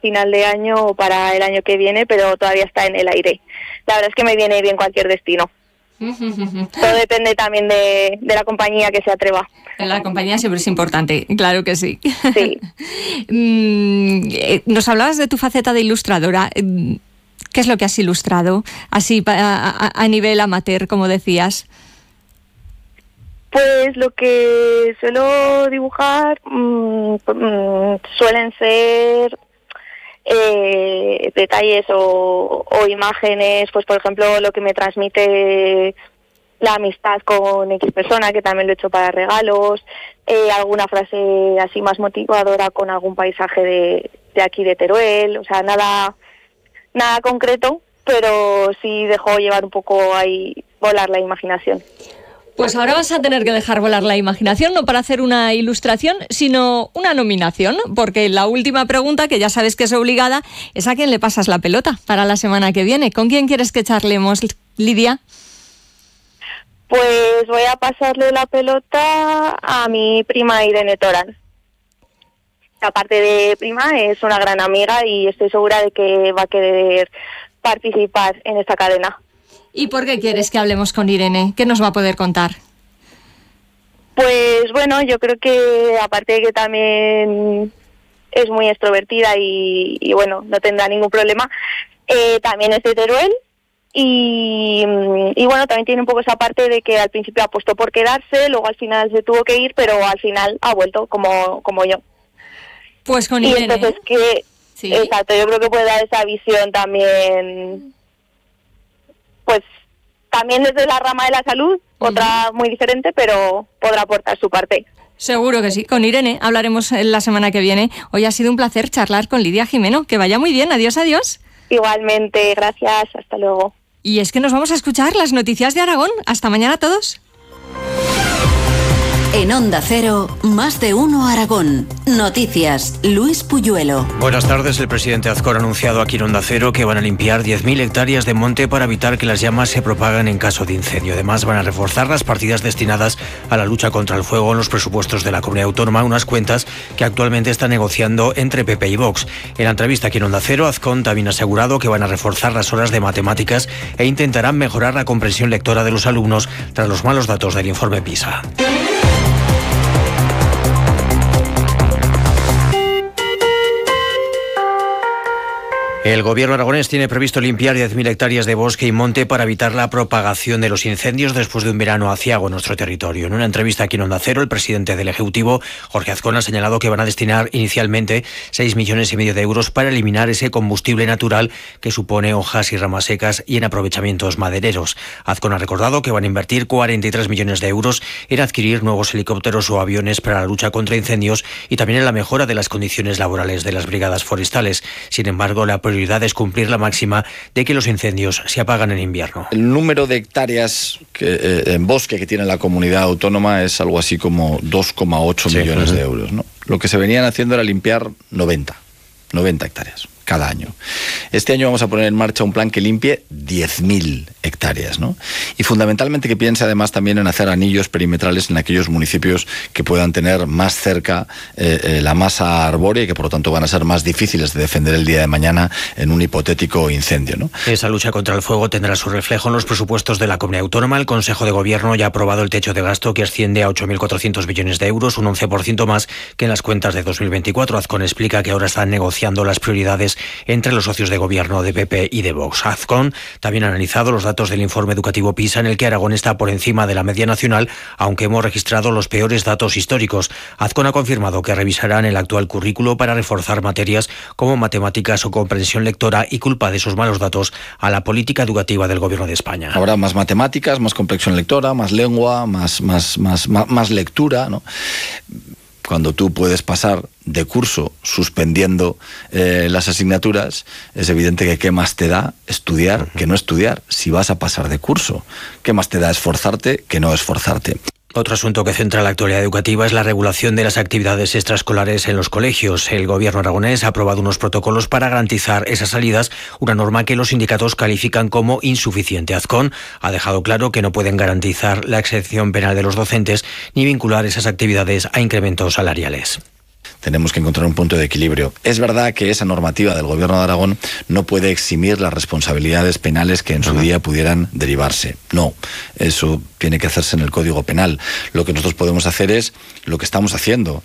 final de año o para el año que viene, pero todavía está en el aire. La verdad es que me viene bien cualquier destino. Todo depende también de la compañía que se atreva. La compañía siempre es importante, claro que sí. Sí. Nos hablabas de tu faceta de ilustradora. ¿Qué es lo que has ilustrado? Así a nivel amateur, como decías. Pues lo que suelo dibujar suelen ser detalles o imágenes, pues por ejemplo lo que me transmite la amistad con X persona, que también lo he hecho para regalos, alguna frase así más motivadora con algún paisaje de aquí de Teruel, o sea, nada concreto, pero sí dejo llevar un poco ahí, volar la imaginación. Pues ahora vas a tener que dejar volar la imaginación, no para hacer una ilustración, sino una nominación, porque la última pregunta, que ya sabes que es obligada, es a quién le pasas la pelota para la semana que viene. ¿Con quién quieres que charlemos, Lidia? Pues voy a pasarle la pelota a mi prima Irene Torán. Aparte de prima, es una gran amiga y estoy segura de que va a querer participar en esta cadena. ¿Y por qué quieres que hablemos con Irene? ¿Qué nos va a poder contar? Pues bueno, yo creo que aparte de que también es muy extrovertida y bueno, no tendrá ningún problema, también es de Teruel y bueno, también tiene un poco esa parte de que al principio apostó por quedarse, luego al final se tuvo que ir, pero al final ha vuelto como yo. Pues con Irene. Y entonces sí. Exacto, yo creo que puede dar esa visión también, pues también desde la rama de la salud, otra muy diferente, pero podrá aportar su parte. Seguro que sí. Con Irene hablaremos la semana que viene. Hoy ha sido un placer charlar con Lidia Jimeno. Que vaya muy bien. Adiós, adiós. Igualmente, gracias. Hasta luego. Y es que nos vamos a escuchar las noticias de Aragón. Hasta mañana a todos. En Onda Cero, Más de Uno Aragón. Noticias, Luis Puyuelo. Buenas tardes. El presidente Azcón ha anunciado aquí en Onda Cero que van a limpiar 10.000 hectáreas de monte para evitar que las llamas se propaguen en caso de incendio. Además, van a reforzar las partidas destinadas a la lucha contra el fuego en los presupuestos de la comunidad autónoma, unas cuentas que actualmente está negociando entre PP y Vox. En la entrevista aquí en Onda Cero, Azcón también ha asegurado que van a reforzar las horas de matemáticas e intentarán mejorar la comprensión lectora de los alumnos tras los malos datos del informe PISA. El gobierno aragonés tiene previsto limpiar 10.000 hectáreas de bosque y monte para evitar la propagación de los incendios después de un verano aciago en nuestro territorio. En una entrevista aquí en Onda Cero, el presidente del Ejecutivo, Jorge Azcón, ha señalado que van a destinar inicialmente 6,5 millones de euros para eliminar ese combustible natural que supone hojas y ramas secas y en aprovechamientos madereros. Azcón ha recordado que van a invertir 43 millones de euros en adquirir nuevos helicópteros o aviones para la lucha contra incendios y también en la mejora de las condiciones laborales de las brigadas forestales. Sin embargo, la prioridad es cumplir la máxima de que los incendios se apagan en invierno. El número de hectáreas en bosque que tiene la comunidad autónoma es algo así como 2,8 millones de euros, ¿no? Lo que se venían haciendo era limpiar 90 hectáreas cada año. Este año vamos a poner en marcha un plan que limpie 10.000 hectáreas, ¿no? Y fundamentalmente que piense además también en hacer anillos perimetrales en aquellos municipios que puedan tener más cerca la masa arbórea y que por lo tanto van a ser más difíciles de defender el día de mañana en un hipotético incendio, ¿no? Esa lucha contra el fuego tendrá su reflejo en los presupuestos de la comunidad autónoma. El Consejo de Gobierno ya ha aprobado el techo de gasto que asciende a 8.400 millones de euros, un 11% más que en las cuentas de 2024. Azcón explica que ahora están negociando las prioridades entre los socios de gobierno de PP y de Vox. Azcón también ha analizado los datos del informe educativo PISA, en el que Aragón está por encima de la media nacional, aunque hemos registrado los peores datos históricos. Azcón ha confirmado que revisarán el actual currículo para reforzar materias como matemáticas o comprensión lectora y culpa de esos malos datos a la política educativa del gobierno de España. Habrá más matemáticas, más comprensión lectora, más lengua, más lectura, ¿no? Cuando tú puedes pasar de curso suspendiendo las asignaturas, es evidente que qué más te da estudiar que no estudiar. Si vas a pasar de curso, qué más te da esforzarte que no esforzarte. Otro asunto que centra la actualidad educativa es la regulación de las actividades extraescolares en los colegios. El gobierno aragonés ha aprobado unos protocolos para garantizar esas salidas, una norma que los sindicatos califican como insuficiente. Azcón ha dejado claro que no pueden garantizar la exención penal de los docentes ni vincular esas actividades a incrementos salariales. tenemos que encontrar un punto de equilibrio. Es verdad que esa normativa del Gobierno de Aragón no puede eximir las responsabilidades penales que en su día pudieran derivarse. No, eso tiene que hacerse en el Código Penal. Lo que nosotros podemos hacer es lo que estamos haciendo,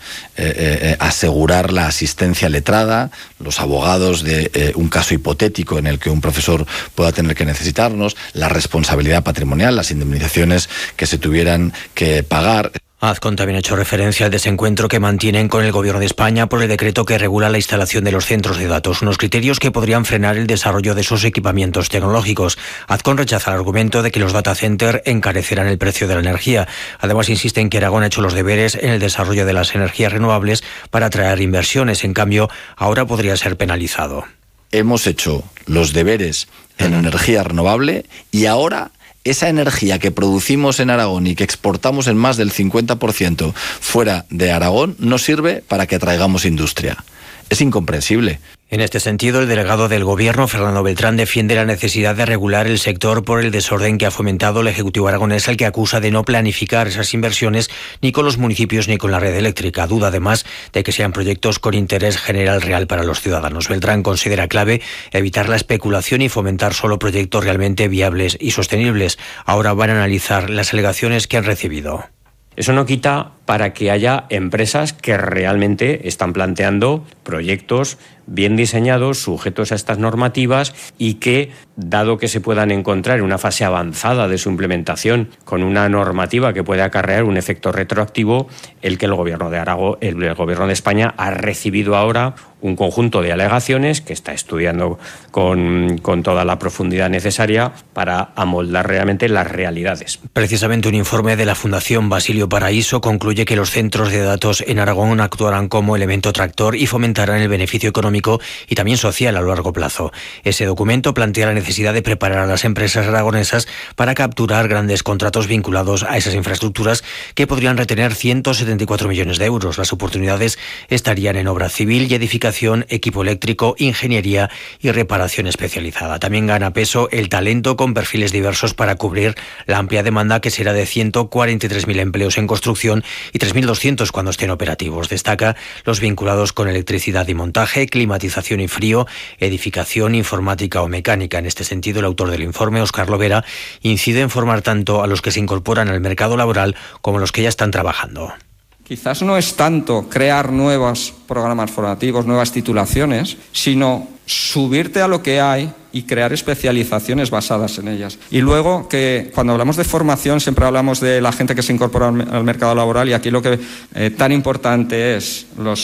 asegurar la asistencia letrada, los abogados de un caso hipotético en el que un profesor pueda tener que necesitarnos, la responsabilidad patrimonial, las indemnizaciones que se tuvieran que pagar. Azcón también ha hecho referencia al desencuentro que mantienen con el Gobierno de España por el decreto que regula la instalación de los centros de datos, unos criterios que podrían frenar el desarrollo de esos equipamientos tecnológicos. Azcón rechaza el argumento de que los data centers encarecerán el precio de la energía. Además, insiste en que Aragón ha hecho los deberes en el desarrollo de las energías renovables para atraer inversiones. En cambio, ahora podría ser penalizado. Hemos hecho los deberes en energía renovable y ahora esa energía que producimos en Aragón y que exportamos en más del 50% fuera de Aragón no sirve para que atraigamos industria. Es incomprensible. En este sentido, el delegado del Gobierno, Fernando Beltrán, defiende la necesidad de regular el sector por el desorden que ha fomentado el Ejecutivo aragonés, al que acusa de no planificar esas inversiones ni con los municipios ni con la red eléctrica. Duda además de que sean proyectos con interés general real para los ciudadanos. Beltrán considera clave evitar la especulación y fomentar solo proyectos realmente viables y sostenibles. Ahora van a analizar las alegaciones que han recibido. Eso no quita para que haya empresas que realmente están planteando proyectos bien diseñados, sujetos a estas normativas y que, dado que se puedan encontrar en una fase avanzada de su implementación con una normativa que puede acarrear un efecto retroactivo, el que el Gobierno de Aragón, el Gobierno de España ha recibido ahora un conjunto de alegaciones que está estudiando con toda la profundidad necesaria para amoldar realmente las realidades. Precisamente un informe de la Fundación Basilio Paraíso concluye que los centros de datos en Aragón actuarán como elemento tractor y fomentarán el beneficio económico y también social a largo plazo. Ese documento plantea la necesidad de preparar a las empresas aragonesas para capturar grandes contratos vinculados a esas infraestructuras que podrían retener 174 millones de euros. Las oportunidades estarían en obra civil y edificación, equipo eléctrico, ingeniería y reparación especializada. También gana peso el talento con perfiles diversos para cubrir la amplia demanda, que será de 143.000 empleos en construcción y 3.200 cuando estén operativos. Destaca los vinculados con electricidad y montaje, climatización y frío, edificación, informática o mecánica. En este sentido, el autor del informe, Óscar Lovera, incide en formar tanto a los que se incorporan al mercado laboral como a los que ya están trabajando. Quizás no es tanto crear nuevos programas formativos, nuevas titulaciones, sino subirte a lo que hay y crear especializaciones basadas en ellas. Y luego, que cuando hablamos de formación siempre hablamos de la gente que se incorpora al mercado laboral, y aquí lo que tan importante es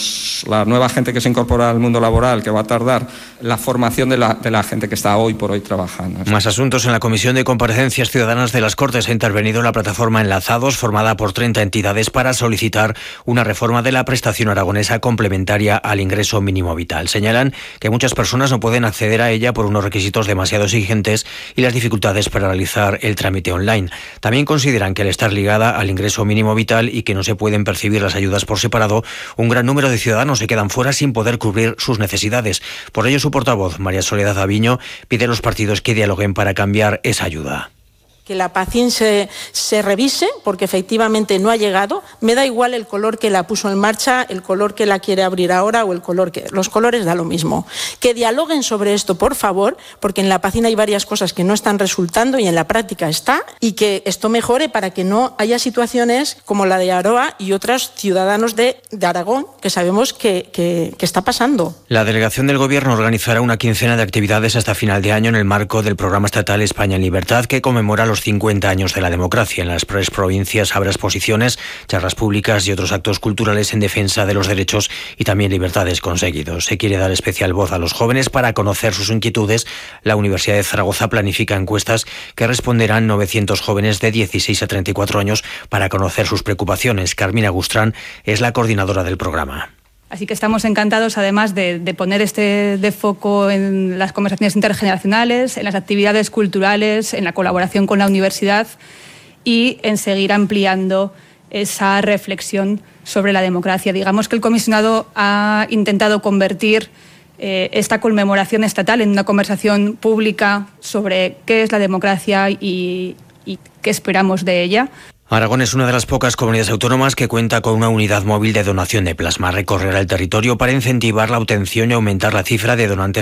la nueva gente que se incorpora al mundo laboral, que va a tardar, la formación de la gente que está hoy por hoy trabajando. Más asuntos. En la Comisión de Comparecencias Ciudadanas de las Cortes ha intervenido la plataforma Enlazados, formada por 30 entidades, para solicitar una reforma de la prestación aragonesa complementaria al ingreso mínimo vital. Señalan que muchas personas no pueden acceder a ella por unos requisitos demasiado exigentes y las dificultades para realizar el trámite online. También consideran que al estar ligada al ingreso mínimo vital y que no se pueden percibir las ayudas por separado, un gran número de ciudadanos se quedan fuera sin poder cubrir sus necesidades. Por ello, su portavoz, María Soledad Aviño, pide a los partidos que dialoguen para cambiar esa ayuda. Que la PACIN se revise, porque efectivamente no ha llegado. Me da igual el color que la puso en marcha, el color que la quiere abrir ahora o el color que... Los colores da lo mismo. Que dialoguen sobre esto, por favor, porque en la PACIN hay varias cosas que no están resultando y en la práctica está, y que esto mejore para que no haya situaciones como la de Aroa y otros ciudadanos de Aragón, que sabemos que está pasando. La delegación del Gobierno organizará una quincena de actividades hasta final de año en el marco del programa estatal España en Libertad, que conmemora los 50 años de la democracia. En las provincias habrá exposiciones, charlas públicas y otros actos culturales en defensa de los derechos y también libertades conseguidos. Se quiere dar especial voz a los jóvenes para conocer sus inquietudes. La Universidad de Zaragoza planifica encuestas que responderán 900 jóvenes de 16 a 34 años para conocer sus preocupaciones. Carmina Gustrán es la coordinadora del programa. Así que estamos encantados, además, de poner de foco en las conversaciones intergeneracionales, en las actividades culturales, en la colaboración con la universidad y en seguir ampliando esa reflexión sobre la democracia. Digamos que el comisionado ha intentado convertir esta conmemoración estatal en una conversación pública sobre qué es la democracia y qué esperamos de ella. Aragón es una de las pocas comunidades autónomas que cuenta con una unidad móvil de donación de plasma. Recorrerá el territorio para incentivar la obtención y aumentar la cifra de donantes